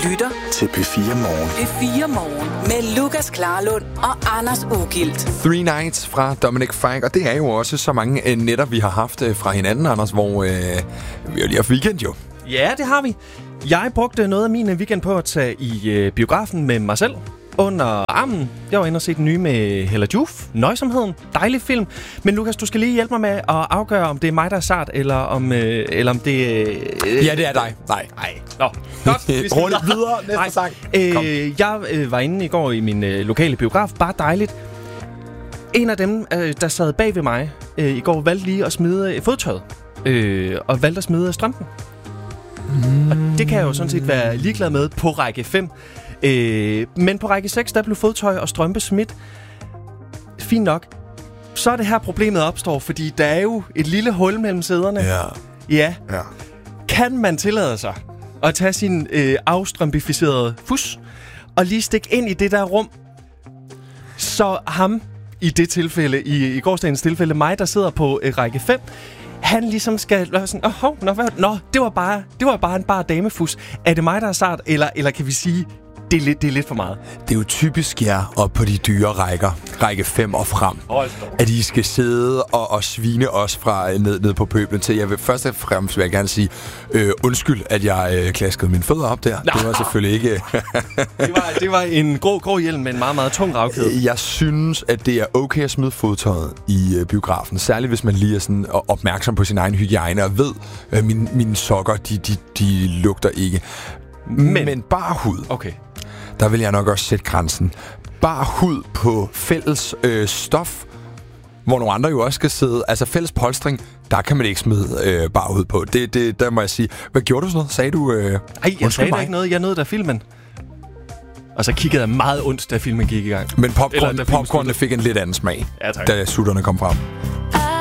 lytter til P4 Morgen. P4 Morgen med Lukas Klarlund og Anders Ugilt. Three Nights fra Dominic Fike, og det er jo også så mange nætter, vi har haft fra hinanden, Anders, hvor vi har lige haft weekend jo. Ja, det har vi. Jeg brugte noget af min weekend på at tage i biografen med mig selv under armen. Jeg var inde og se den nye med Hella Juf, Nøjsomheden. Dejlig film. Men Lukas, du skal lige hjælpe mig med at afgøre, om det er mig, der er sart, eller om det Ja, det er dig. Nej. Nå, godt. Vi skal Roligt videre. Næste sang. Jeg var inde i går i min lokale biograf. Bare dejligt. En af dem, der sad bag ved mig i går, valgte lige at smide fodtøjet. Og valgte at smide strømpen. Og det kan jeg jo sådan set være ligeglad med på række 5. Men på række 6, der blev fodtøj og strømpe smidt. Fint nok. Så er det her problemet opstår, fordi der er jo et lille hul mellem sæderne. Ja. Kan man tillade sig at tage sin afstrømpificerede fus og lige stikke ind i det der rum, så ham i det tilfælde, i gårsdagens tilfælde, mig, der sidder på række 5, han ligesom skal være sådan, det var bare en bar damefus. Er det mig, der er sart, eller kan vi sige, det er lidt for meget? Det er jo typisk jer op på de dyre rækker, række 5 og frem, at I skal sidde og svine os fra ned på pøblen til. Jeg vil først og fremmest vil jeg gerne sige undskyld, at jeg klaskede mine fødder op der. Det var selvfølgelig ikke... det var en grå hjelm med en meget, meget tung ravkæde. Jeg synes, at det er okay at smide fodtøjet i biografen. Særligt hvis man lige er sådan opmærksom på sin egen hygiejne og ved, mine sokker, de lugter ikke. Men bare hud. Okay. Der vil jeg nok også sætte grænsen. Bare hud på fælles stof, hvor nogle andre jo også skal sidde. Altså fælles polstring, der kan man ikke smide bare hud på. Der må jeg sige. Hvad gjorde du så noget? Sagde du... jeg sagde da ikke noget. Jeg nåede da filmen. Og så kiggede jeg meget ondt, da filmen gik i gang. Men popcornene fik en lidt anden smag, ja, tak. Da sutterne kom frem.